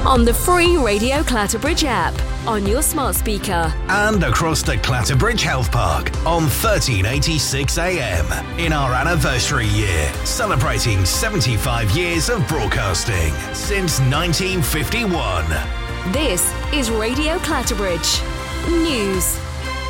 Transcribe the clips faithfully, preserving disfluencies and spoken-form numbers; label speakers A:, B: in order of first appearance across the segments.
A: on the free Radio Clatterbridge app, on your smart speaker,
B: and across the Clatterbridge Health Park on thirteen eighty-six A M in our anniversary year, celebrating seventy-five years of broadcasting since nineteen fifty-one.
A: This is Radio Clatterbridge News.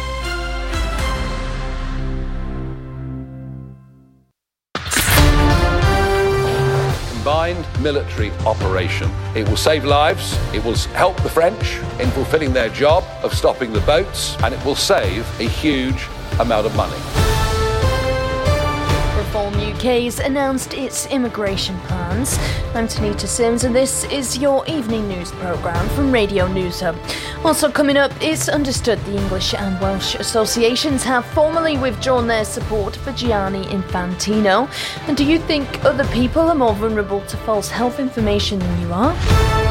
C: Combined military operation. It will save lives, it will help the French in fulfilling their job of stopping the boats, and it will save a huge amount of money.
D: Reform U K's announced its immigration plans. I'm Tanita Sims, and this is your evening news programme from Radio News Hub. Also coming up, it's understood the English and Welsh associations have formally withdrawn their support for Gianni Infantino. And do you think other people are more vulnerable to false health information than you are?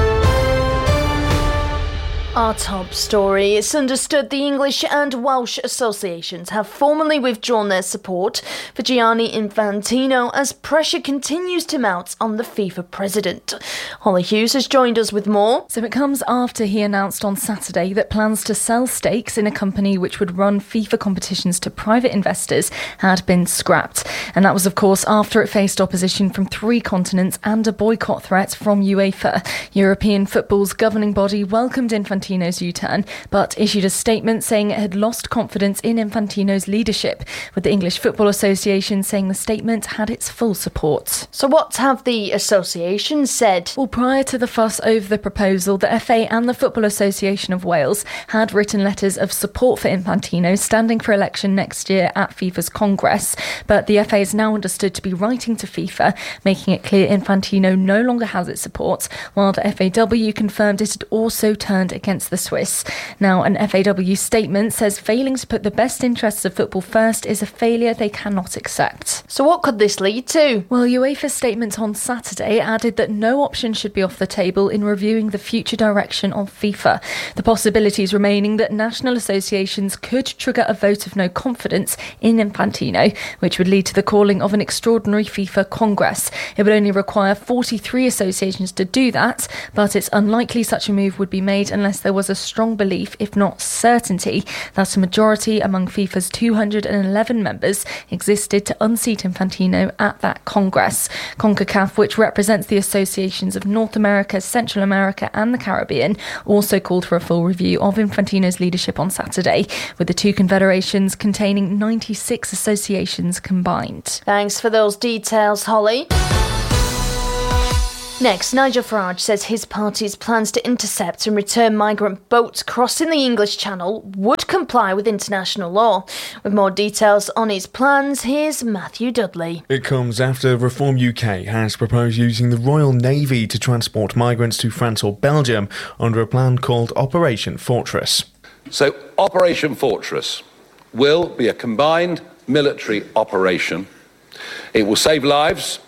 D: Our top story. It's understood the English and Welsh associations have formally withdrawn their support for Gianni Infantino as pressure continues to mount on the FIFA president. Holly Hughes has joined us with more.
E: So it comes after he announced on Saturday that plans to sell stakes in a company which would run FIFA competitions to private investors had been scrapped. And that was, of course, after it faced opposition from three continents and a boycott threat from UEFA. European football's governing body welcomed Infantino Infantino's U-turn, but issued a statement saying it had lost confidence in Infantino's leadership, with the English Football Association saying the statement had its full support.
D: So what have the associations said?
E: Well, prior to the fuss over the proposal, the F A and the Football Association of Wales had written letters of support for Infantino, standing for election next year at FIFA's Congress. But the F A is now understood to be writing to FIFA, making it clear Infantino no longer has its support, while the F A W confirmed it had also turned against the Swiss. Now, an F A W statement says failing to put the best interests of football first is a failure they cannot accept.
D: So what could this lead to?
E: Well, UEFA's statement on Saturday added that no option should be off the table in reviewing the future direction of FIFA. The possibilities remaining that national associations could trigger a vote of no confidence in Infantino, which would lead to the calling of an extraordinary FIFA Congress. It would only require forty-three associations to do that, but it's unlikely such a move would be made unless there was a strong belief, if not certainty, that a majority among FIFA's two hundred eleven members existed to unseat Infantino at that Congress. CONCACAF, which represents the associations of North America, Central America and the Caribbean, also called for a full review of Infantino's leadership on Saturday, with the two confederations containing ninety-six associations combined.
D: Thanks for those details, Holly. Next, Nigel Farage says his party's plans to intercept and return migrant boats crossing the English Channel would comply with international law. With more details on his plans, here's Matthew Dudley.
F: It comes after Reform U K has proposed using the Royal Navy to transport migrants to France or Belgium under a plan called Operation Fortress.
C: So Operation Fortress will be a combined military operation. It will save lives.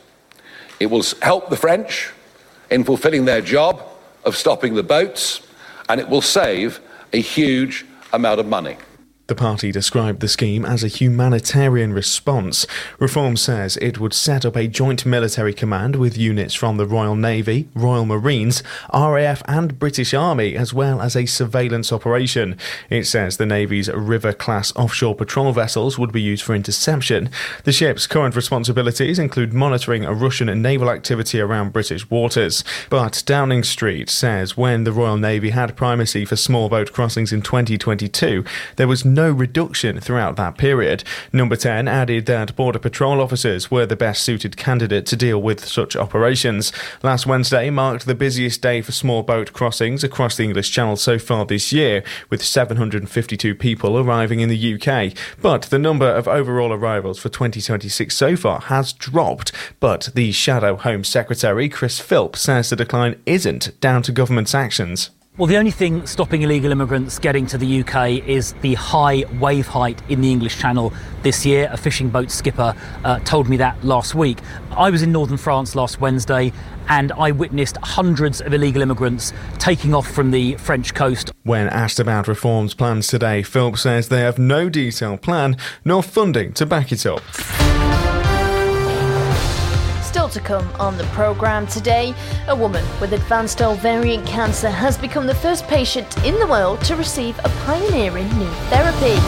C: It will help the French in fulfilling their job of stopping the boats, and it will save a huge amount of money.
F: The party described the scheme as a humanitarian response. Reform says it would set up a joint military command with units from the Royal Navy, Royal Marines, R A F and British Army, as well as a surveillance operation. It says the Navy's River-class offshore patrol vessels would be used for interception. The ship's current responsibilities include monitoring a Russian naval activity around British waters. But Downing Street says when the Royal Navy had primacy for small boat crossings in twenty twenty-two, there was no no reduction throughout that period. Number ten added that Border Patrol officers were the best suited candidate to deal with such operations. Last Wednesday marked the busiest day for small boat crossings across the English Channel so far this year, with seven hundred fifty-two people arriving in the U K. But the number of overall arrivals for twenty twenty-six so far has dropped. But the Shadow Home Secretary, Chris Philp, says the decline isn't down to government's actions.
G: Well, the only thing stopping illegal immigrants getting to the U K is the high wave height in the English Channel this year. A fishing boat skipper uh, told me that last week. I was in northern France last Wednesday and I witnessed hundreds of illegal immigrants taking off from the French coast.
F: When asked about Reform's plans today, Philp says they have no detailed plan nor funding to back it up.
D: Still More to come on the programme today. A woman with advanced ovarian cancer has become the first patient in the world to receive a pioneering new therapy.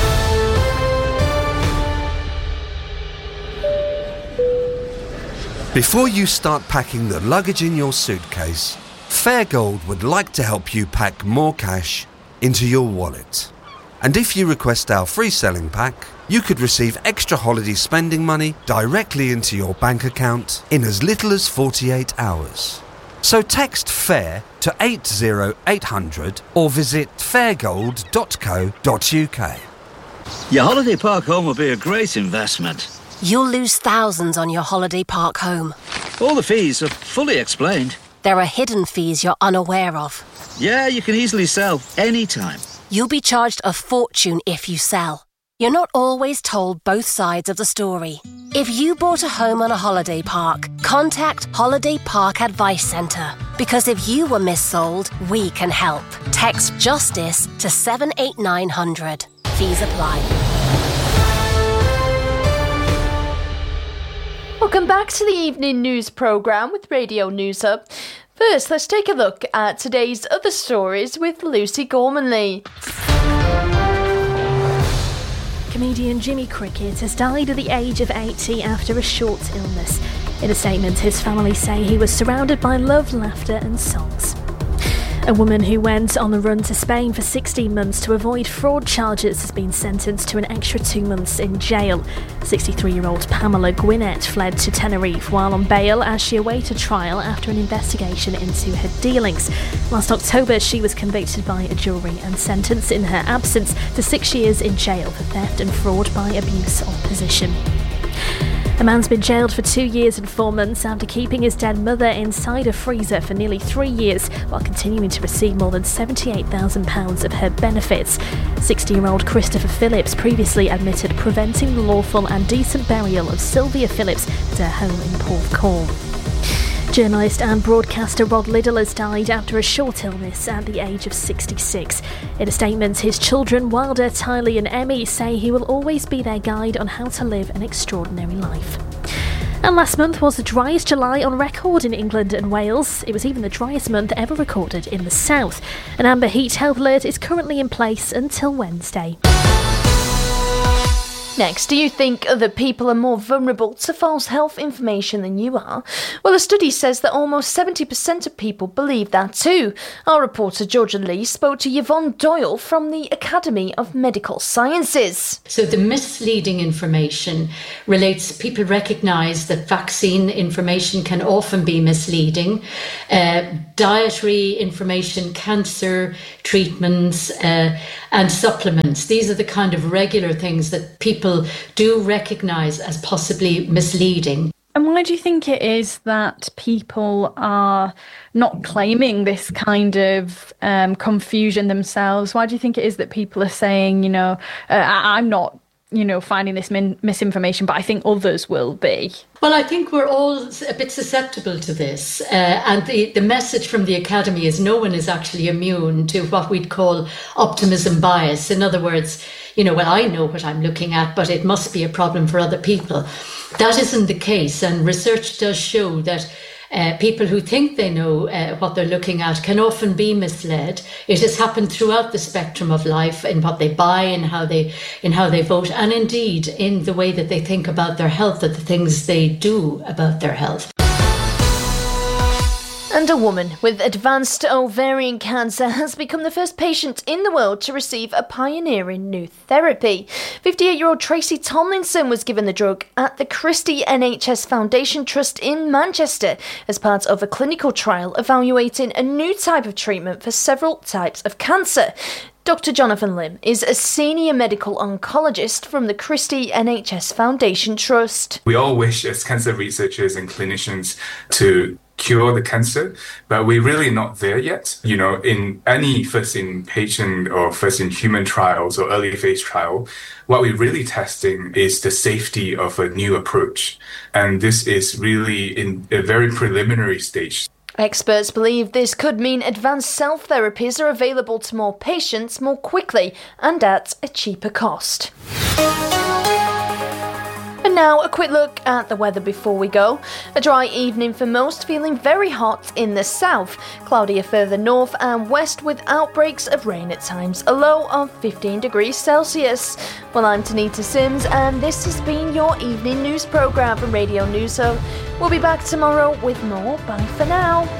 H: Before you start packing the luggage in your suitcase, Fairgold would like to help you pack more cash into your wallet. And if you request our free selling pack, you could receive extra holiday spending money directly into your bank account in as little as forty-eight hours. So text FAIR to eight zero eight hundred or visit fairgold dot co dot uk.
I: Your holiday park home will be a great investment.
J: You'll lose thousands on your holiday park home.
I: All the fees are fully explained.
J: There are hidden fees you're unaware of.
I: Yeah, you can easily sell anytime.
J: You'll be charged a fortune if you sell. You're not always told both sides of the story. If you bought a home on a holiday park, contact Holiday Park Advice Centre. Because if you were missold, we can help. Text JUSTICE to seven eight nine hundred. Fees apply.
D: Welcome back to the evening news programme with Radio News Hub. First, let's take a look at today's other stories with Lucy Gormanley.
E: Comedian Jimmy Cricket has died at the age of eighty after a short illness. In a statement, his family say he was surrounded by love, laughter and songs. A woman who went on the run to Spain for sixteen months to avoid fraud charges has been sentenced to an extra two months in jail. sixty-three-year-old Pamela Gwinnett fled to Tenerife while on bail as she awaited trial after an investigation into her dealings. Last October, she was convicted by a jury and sentenced in her absence to six years in jail for theft and fraud by abuse of position. A man's been jailed for two years and four months after keeping his dead mother inside a freezer for nearly three years while continuing to receive more than seventy-eight thousand pounds of her benefits. sixty-year-old Christopher Phillips previously admitted preventing the lawful and decent burial of Sylvia Phillips at her home in Porthcawl. Journalist and broadcaster Rod Liddell has died after a short illness at the age of sixty-six. In a statement, his children, Wilder, Tylee and Emmy, say he will always be their guide on how to live an extraordinary life. And last month was the driest July on record in England and Wales. It was even the driest month ever recorded in the south. An amber heat health alert is currently in place until Wednesday.
D: Next, do you think other people are more vulnerable to false health information than you are? Well, a study says that almost seventy percent of people believe that too. Our reporter Georgia Lee spoke to Yvonne Doyle from the Academy of Medical Sciences.
K: So the misleading information relates, people recognise that vaccine information can often be misleading, uh, dietary information, cancer treatments uh, and supplements. These are the kind of regular things that people People do recognise as possibly misleading.
L: And why do you think it is that people are not claiming this kind of um, confusion themselves? Why do you think it is that people are saying, you know, uh, I- I'm not, you know, finding this min- misinformation, but I think others will be?
K: Well, I think we're all a bit susceptible to this. Uh, and the, the message from the Academy is no one is actually immune to what we'd call optimism bias. In other words, you know, well, I know what I'm looking at, but it must be a problem for other people. That isn't the case. And research does show that uh, people who think they know uh, what they're looking at can often be misled. It has happened throughout the spectrum of life, in what they buy, in how they, in how they vote, and indeed in the way that they think about their health, and the things they do about their health.
D: And a woman with advanced ovarian cancer has become the first patient in the world to receive a pioneering new therapy. fifty-eight-year-old Tracy Tomlinson was given the drug at the Christie N H S Foundation Trust in Manchester as part of a clinical trial evaluating a new type of treatment for several types of cancer. Doctor Jonathan Lim is a senior medical oncologist from the Christie N H S Foundation Trust.
M: We all wish as cancer researchers and clinicians to cure the cancer, but we're really not there yet. You know, in any first-in-patient or first-in-human trials or early-phase trial, what we're really testing is the safety of a new approach. And this is really in a very preliminary stage.
D: Experts believe this could mean advanced cell therapies are available to more patients more quickly and at a cheaper cost. And now a quick look at the weather before we go. A dry evening for most, feeling very hot in the south. Cloudier further north and west with outbreaks of rain at times. A low of fifteen degrees Celsius. Well, I'm Tanita Sims and this has been your evening news programme from Radio News Hub. We'll be back tomorrow with more. Bye for now.